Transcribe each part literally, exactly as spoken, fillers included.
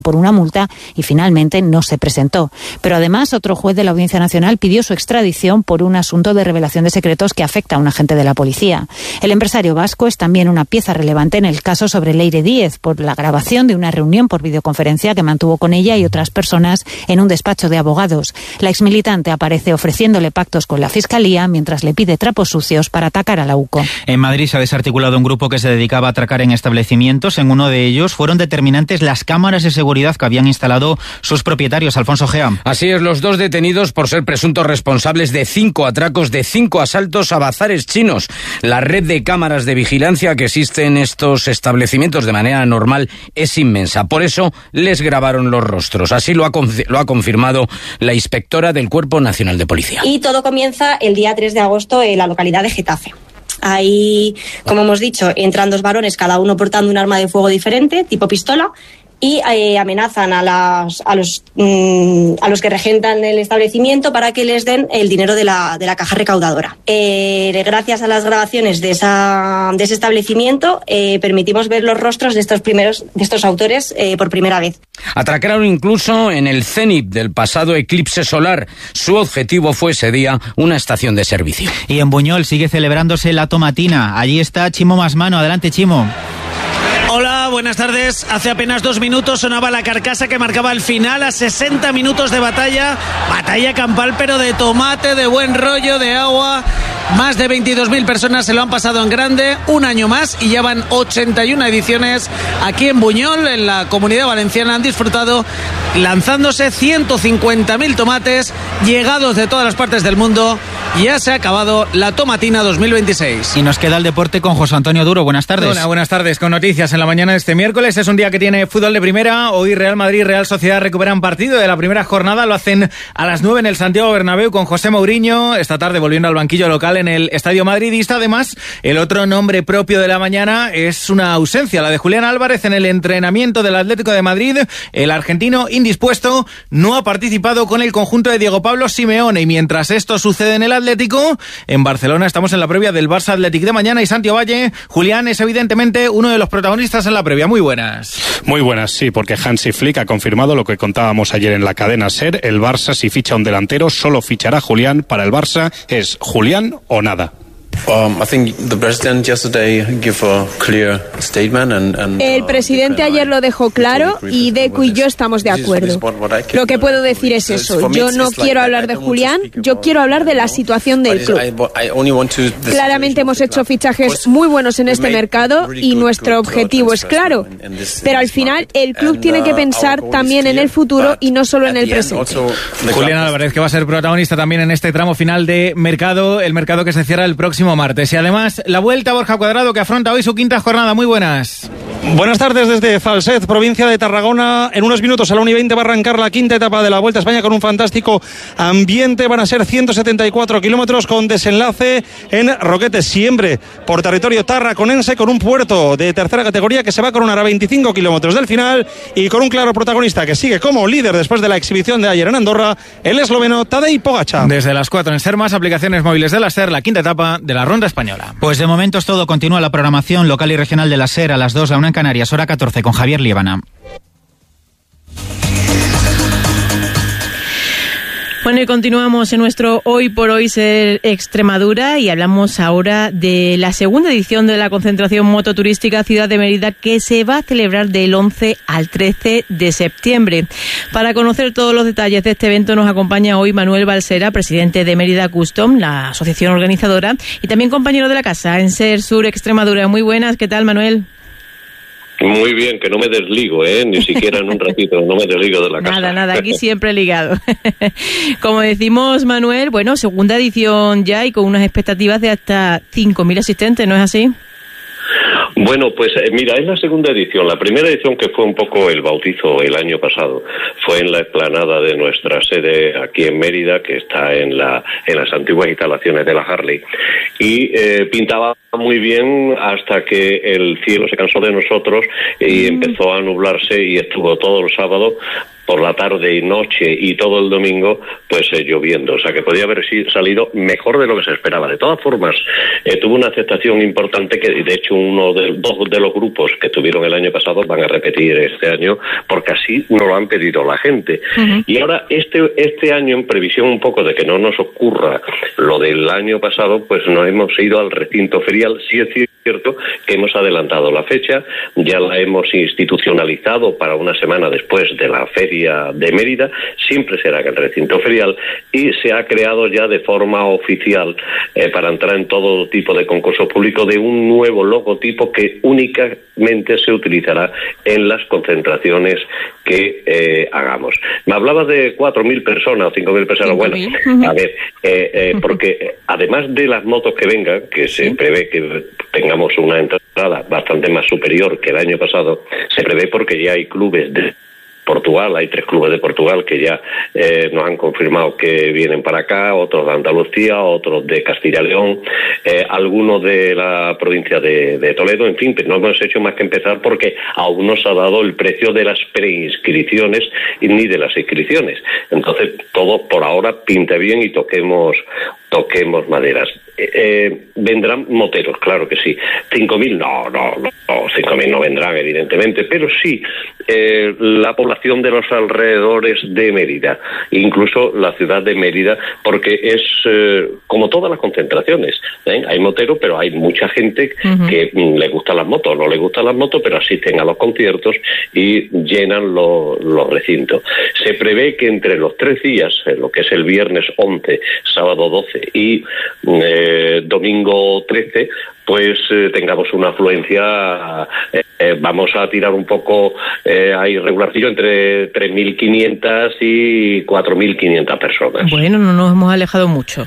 por una multa y finalmente no se presentó. Pero además otro juez de la Audiencia Nacional pidió su extradición por un asunto de revelación de secretos que afecta a un agente de la policía. El empresario vasco es también una pieza relevante en el caso sobre Leire Díez por la grabación de una reunión por videoconferencia que mantuvo con ella y otras personas en un despacho de abogados. La exmilitante aparece ofreciéndole pactos con la Fiscalía mientras le pide trapos sucios para atacar a la U C O. En Madrid se ha desarticulado un grupo que se dedicaba a atracar en establecimientos. En uno de ellos fueron determinantes las cámaras de seguridad que habían instalado sus propietarios. Alfonso Gea. Así es, los dos detenidos por ser presuntos responsables de cinco atracos, de cinco asaltos a bazares chinos. La red de cámaras de vigilancia que existe en estos establecimientos de manera normal es inmensa. Por eso les grabaron los rostros. Así lo ha, lo ha confirmado la inspectora del Cuerpo Nacional de Policía. Y todo comienza el día tres de agosto en la localidad de Getafe. Ahí, como hemos dicho, entran dos varones, cada uno portando un arma de fuego diferente, tipo pistola, y eh, amenazan a, las, a, los, mmm, a los que regentan el establecimiento para que les den el dinero de la, de la caja recaudadora. Eh, gracias a las grabaciones de, esa, de ese establecimiento, eh, permitimos ver los rostros de estos, primeros, de estos autores eh, por primera vez. Atracaron incluso en el cenit del pasado eclipse solar. Su objetivo fue ese día una estación de servicio. Y en Buñol sigue celebrándose la tomatina. Allí está Chimo Masmano. Adelante, Chimo. Hola, buenas tardes. Hace apenas dos minutos sonaba la carcasa que marcaba el final a sesenta minutos de batalla. Batalla campal, pero de tomate, de buen rollo, de agua. Más de veintidós mil personas se lo han pasado en grande, un año más, y ya van ochenta y una ediciones aquí en Buñol, en la Comunidad Valenciana. Han disfrutado lanzándose ciento cincuenta mil tomates llegados de todas las partes del mundo. Ya se ha acabado la tomatina dos mil veintiséis. Y nos queda el deporte con José Antonio Duro. Buenas tardes. Hola, buenas tardes. Con noticias en la mañana de este miércoles. Es un día que tiene fútbol de primera. Hoy Real Madrid y Real Sociedad recuperan partido de la primera jornada. Lo hacen a las nueve en el Santiago Bernabéu con José Mourinho. Esta tarde volviendo al banquillo local en el Estadio Madridista. Además, el otro nombre propio de la mañana es una ausencia, la de Julián Álvarez en el entrenamiento del Atlético de Madrid. El argentino indispuesto no ha participado con el conjunto de Diego Pablo Simeone. Y mientras esto sucede en el Atlético, en Barcelona estamos en la previa del Barça Athletic de mañana. Y Santi Ovalle, Julián es evidentemente uno de los protagonistas en la previa. Muy buenas. Muy buenas, sí, porque Hansi Flick ha confirmado lo que contábamos ayer en la cadena SER. El Barça, si ficha un delantero, solo fichará Julián. Para el Barça es Julián o nada. Um, I think the president yesterday gave a clear statement and, and, El presidente ayer lo dejó claro y Deco y yo estamos de acuerdo. Lo que puedo decir es eso. Yo no quiero hablar de Julián, yo quiero hablar de la situación del club. Claramente hemos hecho fichajes muy buenos en este mercado y nuestro objetivo es claro. Pero al final el club tiene que pensar también en el futuro y no solo en el presente. Julián Álvarez, que va a ser protagonista también en este tramo final de mercado, el mercado que se cierra el próximo martes. Y además la vuelta a Borja Cuadrado, que afronta hoy su quinta jornada. Muy buenas. Buenas tardes desde Falset, provincia de Tarragona. En unos minutos a la una y veinte va a arrancar la quinta etapa de la Vuelta a España con un fantástico ambiente. Van a ser ciento setenta y cuatro kilómetros con desenlace en Roquetes, siempre por territorio tarraconense, con un puerto de tercera categoría que se va a coronar a veinticinco kilómetros del final y con un claro protagonista que sigue como líder después de la exhibición de ayer en Andorra, el esloveno Tadej Pogačar. Desde las cuatro en SER Más, aplicaciones móviles de la SER, la quinta etapa de la Ronda Española. Pues de momento es todo. Continúa la programación local y regional de la SER a las dos, la una en Canarias, hora catorce, con Javier Liébana. Bueno, y continuamos en nuestro Hoy por Hoy Ser Extremadura y hablamos ahora de la segunda edición de la concentración mototurística Ciudad de Mérida, que se va a celebrar del once al trece de septiembre. Para conocer todos los detalles de este evento nos acompaña hoy Manuel Balsera, presidente de Mérida Custom, la asociación organizadora, y también compañero de la casa en Ser Sur Extremadura. Muy buenas, ¿qué tal, Manuel? Muy bien, que no me desligo, ¿eh? Ni siquiera en un ratito, no me desligo de la casa. Nada, nada, aquí siempre ligado. Como decimos, Manuel, bueno, segunda edición ya y con unas expectativas de hasta cinco mil asistentes, ¿no es así? Bueno, pues eh, mira, es la segunda edición. La primera edición, que fue un poco el bautizo el año pasado, fue en la explanada de nuestra sede aquí en Mérida, que está en la en las antiguas instalaciones de la Harley, y eh, pintaba muy bien hasta que el cielo se cansó de nosotros y empezó a nublarse y estuvo todo el sábado por la tarde y noche y todo el domingo, pues eh, lloviendo. O sea que podía haber salido mejor de lo que se esperaba. De todas formas, eh, tuvo una aceptación importante que, de hecho, uno de dos de los grupos que tuvieron el año pasado van a repetir este año, porque así nos lo han pedido la gente. Uh-huh. Y ahora, este, este año, en previsión un poco de que no nos ocurra lo del año pasado, pues nos hemos ido al recinto ferial. Sí es cierto que hemos adelantado la fecha, ya la hemos institucionalizado para una semana después de la feria de Mérida, siempre será en el recinto ferial, y se ha creado ya de forma oficial, eh, para entrar en todo tipo de concurso público, de un nuevo logotipo que únicamente se utilizará en las concentraciones que eh, hagamos. Me hablaba de cuatro mil personas o cinco mil personas. Bueno, a ver, eh, eh, porque además de las motos que vengan, que se ¿Sí? prevé que tengamos una entrada bastante más superior que el año pasado, se prevé porque ya hay clubes de Portugal, hay tres clubes de Portugal que ya eh, nos han confirmado que vienen para acá, otros de Andalucía, otros de Castilla y León, eh, algunos de la provincia de, de Toledo, en fin, pero no hemos hecho más que empezar porque aún no se ha dado el precio de las preinscripciones ni de las inscripciones. Entonces, todo por ahora pinta bien y toquemos toquemos maderas. Eh, ¿Vendrán moteros? Claro que sí. ¿cinco mil? No, no, no, cinco mil no vendrán, evidentemente, pero sí eh, la población de los alrededores de Mérida, incluso la ciudad de Mérida, porque es eh, como todas las concentraciones, ¿eh? Hay moteros, pero hay mucha gente uh-huh. que mm, le gustan las motos, no le gustan las motos, pero asisten a los conciertos y llenan lo, los recintos. Se prevé que entre los tres días, lo que es el viernes once, sábado doce y eh, domingo trece, pues eh, tengamos una afluencia, eh, eh, vamos a tirar un poco eh, ahí regularcillo entre tres mil quinientas y cuatro mil quinientas personas. Bueno, no nos hemos alejado mucho.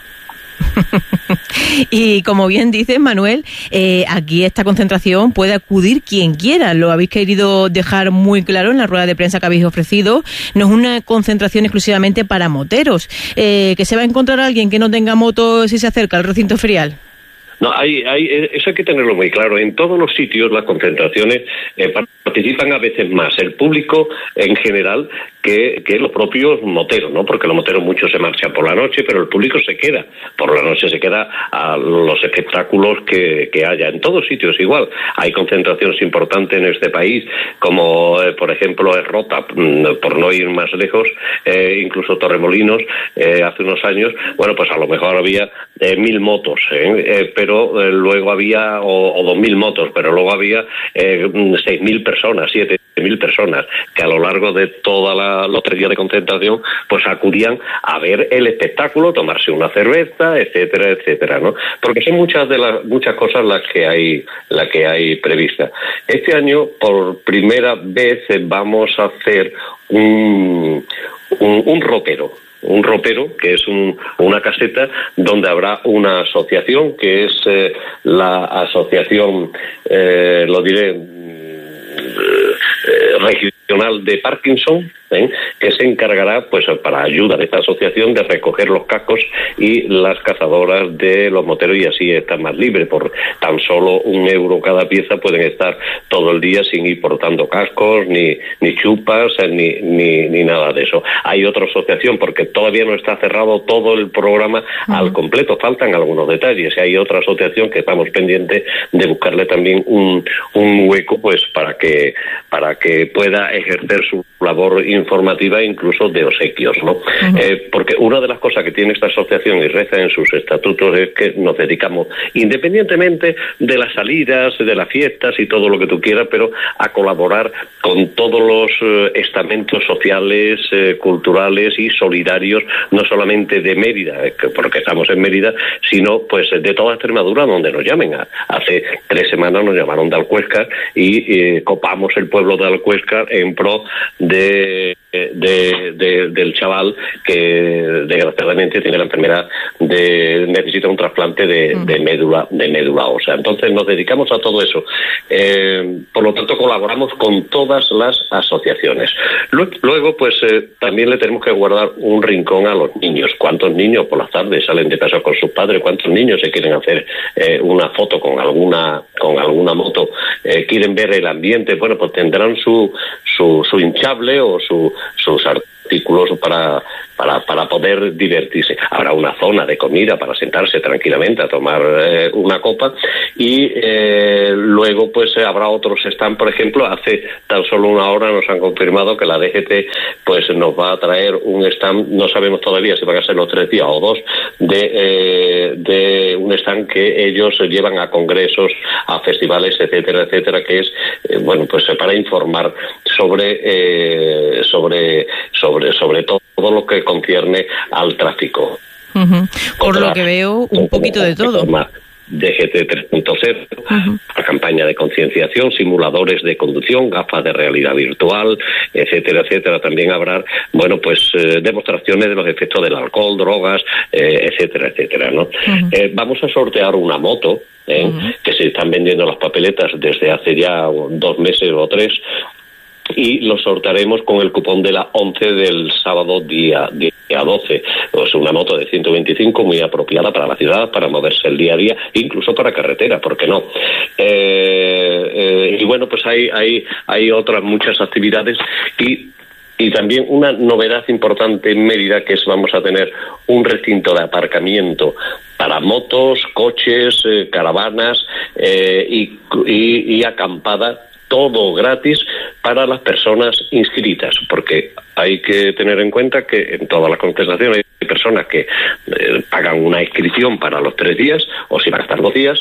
Y como bien dices, Manuel, eh, aquí esta concentración puede acudir quien quiera. Lo habéis querido dejar muy claro en la rueda de prensa que habéis ofrecido. No es una concentración exclusivamente para moteros. Eh, ¿Que se va a encontrar alguien que no tenga moto si se acerca al recinto ferial? No, hay, hay, eso hay que tenerlo muy claro. En todos los sitios las concentraciones eh, participan a veces más el público en general que, que los propios moteros, ¿no? Porque los moteros muchos se marchan por la noche, pero el público se queda. Por la noche se queda a los espectáculos que, que haya. En todos sitios igual. Hay concentraciones importantes en este país, como eh, por ejemplo es Rota, por no ir más lejos, eh, incluso Torremolinos, eh, hace unos años, bueno, pues a lo mejor había eh, mil motos, ¿eh? Eh, pero eh, luego había, o, o dos mil motos, pero luego había eh, seis mil personas, siete mil personas, que a lo largo de todos los tres días de concentración, pues acudían a ver el espectáculo, tomarse una cerveza, etcétera, etcétera, ¿no? Porque son muchas de las muchas cosas las que hay, las que hay previstas. Este año, por primera vez, vamos a hacer un, un, un ropero. Un ropero, que es un, una caseta donde habrá una asociación, que es eh, la asociación, eh, lo diré, eh, regional de Parkinson, ¿eh? que se encargará, pues, para ayuda de esta asociación, de recoger los cascos y las cazadoras de los moteros, y así están más libres. Por tan solo un euro cada pieza pueden estar todo el día sin ir portando cascos, ni, ni chupas, ni, ni, ni nada de eso. Hay otra asociación, porque todavía no está cerrado todo el programa uh-huh. al completo, faltan algunos detalles. Hay otra asociación que estamos pendientes de buscarle también un, un hueco, pues, para que, para que pueda ejercer su labor informativa, incluso de obsequios, ¿no? Uh-huh. Eh, porque una de las cosas que tiene esta asociación y reza en sus estatutos es que nos dedicamos, independientemente de las salidas, de las fiestas y todo lo que tú quieras, pero a colaborar con todos los eh, estamentos sociales, eh, culturales y solidarios, no solamente de Mérida, eh, porque estamos en Mérida, sino pues de toda Extremadura, donde nos llamen. Hace tres semanas nos llamaron de Alcuéscar y eh, copamos el pueblo de Alcuéscar en pro de De, de, del chaval que desgraciadamente tiene la enfermedad de necesita un trasplante de, de médula de médula ósea. Entonces nos dedicamos a todo eso. Eh, por lo tanto, colaboramos con todas las asociaciones. Luego, pues eh, también le tenemos que guardar un rincón a los niños. ¿Cuántos niños por las tardes salen de casa con sus padres? ¿Cuántos niños se quieren hacer eh, una foto con alguna con alguna moto? Eh, ¿Quieren ver el ambiente? Bueno, pues tendrán su su, su hinchable o su sus artículos para, para, para poder divertirse. Habrá una zona de comida para sentarse tranquilamente a tomar eh, una copa y eh, luego pues habrá otros stands. Por ejemplo, hace tan solo una hora nos han confirmado que la D G T pues nos va a traer un stand, no sabemos todavía si van a ser los tres días o dos, de, eh, de un stand que ellos llevan a congresos, a festivales, etcétera, etcétera, que es, eh, bueno, pues para informar sobre, eh, sobre, sobre, sobre todo lo que concierne al tráfico. Uh-huh. Por Otra, lo que veo, un poquito de todo. D G T tres punto cero, uh-huh. La campaña de concienciación, simuladores de conducción, gafas de realidad virtual, etcétera, etcétera. También habrá, bueno, pues eh, demostraciones de los efectos del alcohol, drogas, eh, etcétera, etcétera, ¿no? Uh-huh. Eh, vamos a sortear una moto, ¿eh? Uh-huh. Que se están vendiendo las papeletas desde hace ya dos meses o tres, y lo sortearemos con el cupón de la once del sábado día, día doce. Pues una moto de ciento veinticinco muy apropiada para la ciudad, para moverse el día a día, incluso para carretera, ¿por qué no? Eh, eh, y bueno, pues hay, hay, hay otras muchas actividades y Y también una novedad importante en Mérida, que es vamos a tener un recinto de aparcamiento para motos, coches, eh, caravanas eh, y, y, y acampada, todo gratis para las personas inscritas, porque hay que tener en cuenta que en todas las concentraciones hay personas que eh, pagan una inscripción para los tres días, o si van a estar dos días,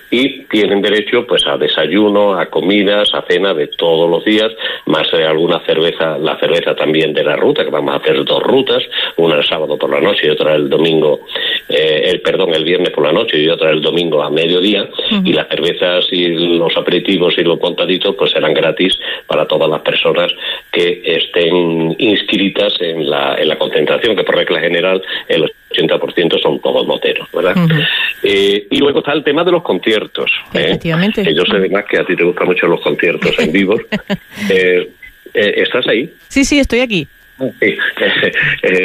y tienen derecho pues a desayuno, a comidas, a cena de todos los días, más eh, alguna cerveza, la cerveza también de la ruta, que vamos a hacer dos rutas, una el sábado por la noche y otra el domingo, eh, el perdón, el viernes por la noche y otra el domingo a mediodía, uh-huh. Y las cervezas y los aperitivos y los contaditos pues serán gratis para todas las personas que estén inscritas en la, en la concentración, que por regla general el ochenta por ciento son todos moteros, ¿verdad? Uh-huh. Eh, y luego está el tema de los conciertos. Efectivamente. ¿eh? Que yo sé además que a ti te gustan mucho los conciertos en vivo. eh, eh, ¿Estás ahí? Sí, sí, estoy aquí. Sí. Eh,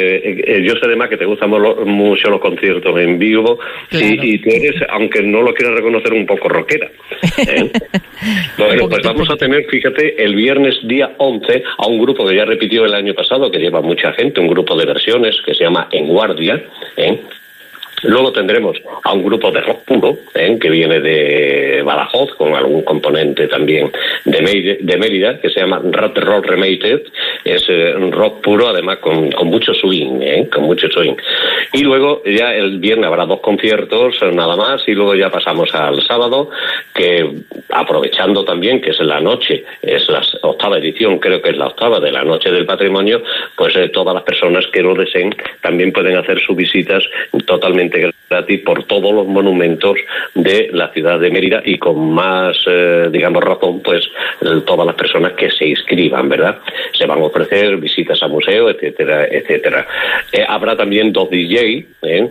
eh, yo sé además que te gustan mucho los conciertos en vivo, claro. y, y tú eres, aunque no lo quieras reconocer, un poco rockera. ¿eh? Bueno, pues vamos a tener, fíjate, el viernes día once a un grupo que ya repitió el año pasado, que lleva mucha gente, un grupo de versiones que se llama En Guardia, ¿eh? Luego tendremos a un grupo de rock puro, ¿eh? que viene de Badajoz, con algún componente también de, Mérida, de Mérida, que se llama Rat Rock Remated. Es eh, un rock puro, además con, con mucho swing, ¿eh? con mucho swing. Y luego ya el viernes habrá dos conciertos, nada más, y luego ya pasamos al sábado, que aprovechando también que es la noche, es la octava edición, creo que es la octava de la Noche del Patrimonio, pues eh, todas las personas que lo deseen también pueden hacer sus visitas totalmente gratis por todos los monumentos de la ciudad de Mérida y con más, eh, digamos, razón, pues todas las personas que se inscriban, ¿verdad? Se van a ofrecer visitas a museos, etcétera, etcétera. Eh, habrá también dos D J ¿eh?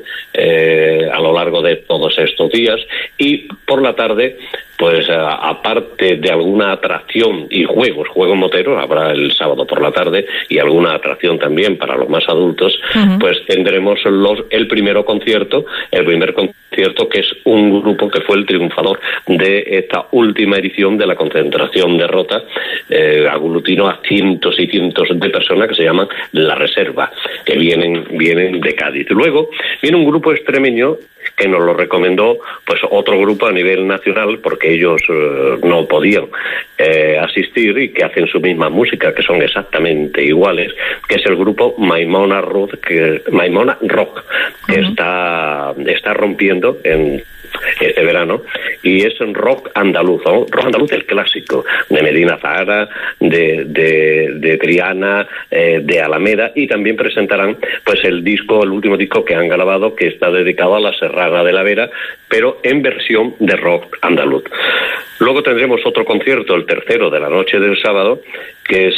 Eh, a lo largo de todos estos días y por la tarde, pues a, aparte de alguna atracción y juegos, juegos moteros, habrá el sábado por la tarde y alguna atracción también para los más adultos, uh-huh. pues tendremos los, el primero concierto, el primer concierto que es un grupo que fue el triunfador de esta última edición de la concentración de Rota, eh, aglutinó a cientos y cientos de personas que se llaman La Reserva, que vienen, vienen de Cádiz. Luego viene un grupo extremeño que nos lo recomendó pues otro grupo a nivel nacional porque ellos eh, no podían eh, asistir y que hacen su misma música, que son exactamente iguales, que es el grupo Maimona Rock, que, Maimona Rock, que uh-huh. está, está rompiendo en este verano, y es un rock andaluz, ¿no? Rock andaluz el clásico, de Medina Zahara, de, de, de Triana, eh, de Alameda, y también presentarán pues el disco, el último disco que han grabado, que está dedicado a la Serrana de la Vera, pero en versión de rock andaluz. Luego tendremos otro concierto, el tercero de la noche del sábado, que es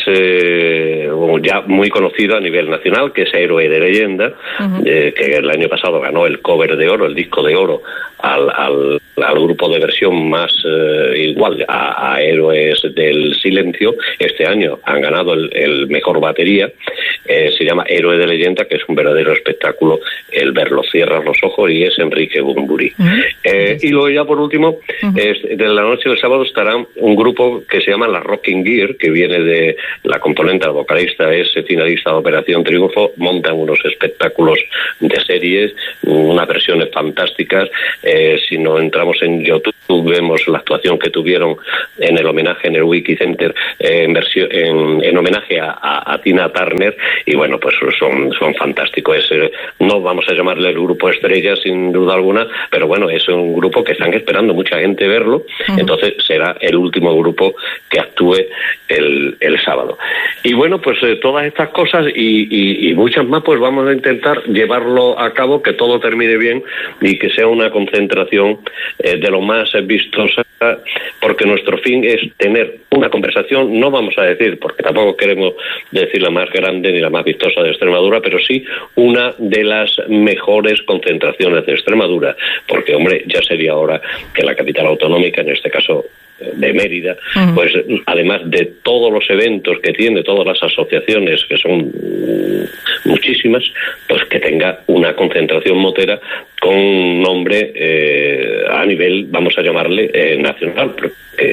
eh, ya muy conocido a nivel nacional, que es Héroe de Leyenda, uh-huh. eh, que el año pasado ganó el cover de oro, el disco de oro, al, al, al grupo de versión más eh, igual a, a Héroes del Silencio. Este año han ganado el, el mejor batería, eh, se llama Héroe de Leyenda, que es un verdadero espectáculo el verlo. Cierras los ojos y es Enrique Bunbury. Uh-huh. Eh, y luego ya por último, uh-huh. eh, de la noche del sábado estará un grupo que se llama La Rocking Gear, que viene de la componente, la vocalista es finalista de Operación Triunfo, montan unos espectáculos de series, unas versiones fantásticas. Eh, si nos entramos en YouTube vemos la actuación que tuvieron en el homenaje en el Wiki Center, eh, en, versión, en, en homenaje a, a, a Tina Turner, y bueno, pues son, son fantásticos. Es, eh, no vamos a llamarle el grupo estrella sin duda alguna, pero bueno, es un grupo que están esperando mucha gente verlo. Uh-huh. Entonces será el último grupo que actúe el, el sábado. Y bueno, pues eh, todas estas cosas y, y, y muchas más, pues vamos a intentar llevarlo a cabo, que todo termine bien y que sea una concentración eh, de lo más vistosa, porque nuestro fin es tener una conversación, no vamos a decir, porque tampoco queremos decir la más grande ni la más vistosa de Extremadura, pero sí una de las mejores concentraciones de Extremadura, porque hombre, ya sería hora que la capital autonómica, en este caso de Mérida, uh-huh. pues además de todos los eventos que tiene, todas las asociaciones, que son muchísimas, pues que tenga una concentración motera con un nombre eh, a nivel, vamos a llamarle, eh, nacional, porque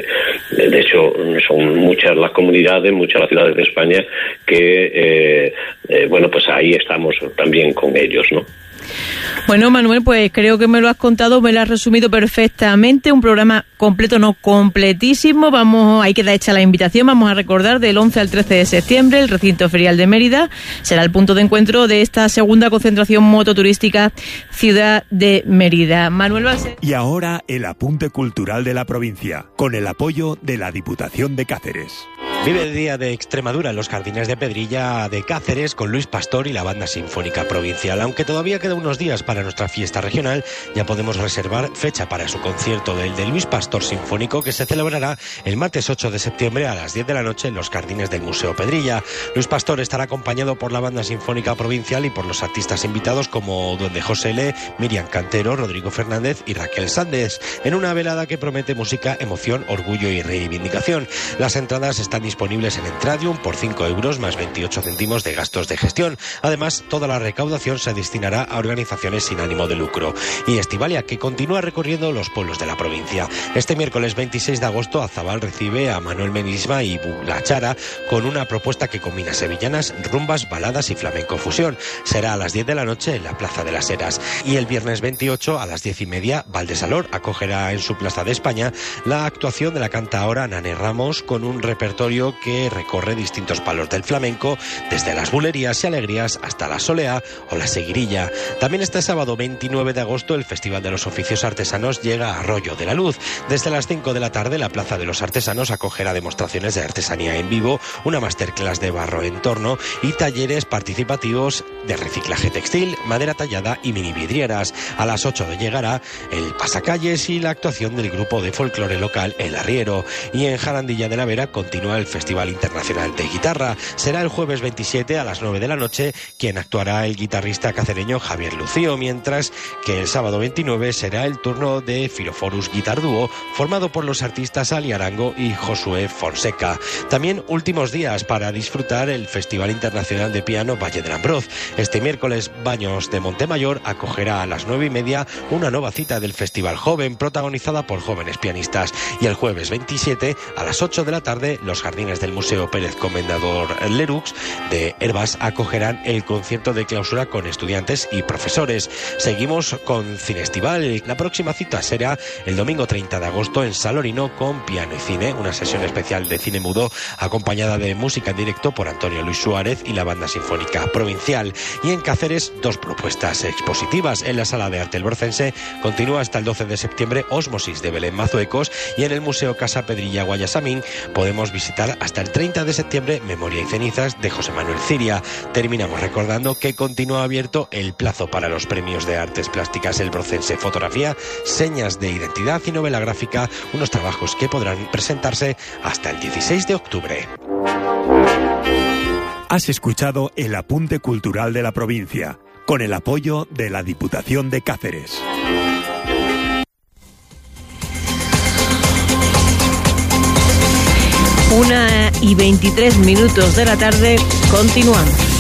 de hecho son muchas las comunidades, muchas las ciudades de España que, eh, eh, bueno, pues ahí estamos también con ellos, ¿no? Bueno, Manuel, pues creo que me lo has contado, me lo has resumido perfectamente. Un programa completo, no completísimo. Vamos, ahí queda hecha la invitación. Vamos a recordar del once al trece de septiembre el recinto ferial de Mérida será el punto de encuentro de esta segunda concentración mototurística Ciudad de Mérida. Manuel Balse. Y ahora el apunte cultural de la provincia, con el apoyo de la Diputación de Cáceres. Vive el Día de Extremadura en los Jardines de Pedrilla de Cáceres con Luis Pastor y la Banda Sinfónica Provincial. Aunque todavía quedan unos días para nuestra fiesta regional, ya podemos reservar fecha para su concierto del de Luis Pastor Sinfónico, que se celebrará el martes ocho de septiembre a las diez de la noche en los Jardines del Museo Pedrilla. Luis Pastor estará acompañado por la Banda Sinfónica Provincial y por los artistas invitados como Duende José L., Miriam Cantero, Rodrigo Fernández y Raquel Sández, en una velada que promete música, emoción, orgullo y reivindicación. Las entradas están disponibles en Entradium por cinco euros más veintiocho céntimos de gastos de gestión. Además, toda la recaudación se destinará a organizaciones sin ánimo de lucro. Y Estivalia, que continúa recorriendo los pueblos de la provincia. Este miércoles veintiséis de agosto, Azabal recibe a Manuel Menisma y La Chara con una propuesta que combina sevillanas, rumbas, baladas y flamenco fusión. Será a las diez de la noche en la Plaza de las Heras. Y el viernes veintiocho a las diez y media, Valdesalor acogerá en su Plaza de España la actuación de la cantaora Nane Ramos con un repertorio que recorre distintos palos del flamenco, desde las bulerías y alegrías hasta la soleá o la seguirilla. También este sábado veintinueve de agosto el Festival de los Oficios Artesanos llega a Arroyo de la Luz. Desde las cinco de la tarde la Plaza de los Artesanos acogerá demostraciones de artesanía en vivo, una masterclass de barro en torno y talleres participativos de reciclaje textil, madera tallada y mini vidrieras. A las ocho llegará el pasacalles y la actuación del grupo de folclore local El Arriero. Y en Jarandilla de la Vera continúa el Festival Internacional de Guitarra. Será el jueves veintisiete a las nueve de la noche quien actuará el guitarrista cacereño Javier Lucío, mientras que el sábado veintinueve será el turno de Filoforus Guitar Duo, formado por los artistas Ali Arango y Josué Fonseca. También últimos días para disfrutar el Festival Internacional de Piano Valle del Ambroz. Este miércoles Baños de Montemayor acogerá a las nueve y media una nueva cita del Festival Joven, protagonizada por jóvenes pianistas. Y el jueves veintisiete a las ocho de la tarde los Jardines del Museo Pérez Comendador Lerux de Herbas acogerán el concierto de clausura con estudiantes y profesores. Seguimos con Cinestival. La próxima cita será el domingo treinta de agosto en Salorino con piano y cine, una sesión especial de cine mudo acompañada de música en directo por Antonio Luis Suárez y la Banda Sinfónica Provincial. Y en Cáceres, dos propuestas expositivas. En la Sala de Arte Elborcense continúa hasta el doce de septiembre Osmosis de Belén Mazuecos, y en el Museo Casa Pedrilla Guayasamín podemos visitar hasta el treinta de septiembre Memoria y Cenizas de José Manuel Ciria. Terminamos recordando que continúa abierto el plazo para los premios de artes plásticas Elborcense Fotografía, Señas de Identidad y Novela Gráfica, unos trabajos que podrán presentarse hasta el dieciséis de octubre. Has escuchado el apunte cultural de la provincia, con el apoyo de la Diputación de Cáceres. Una y veintitrés minutos de la tarde, continuamos.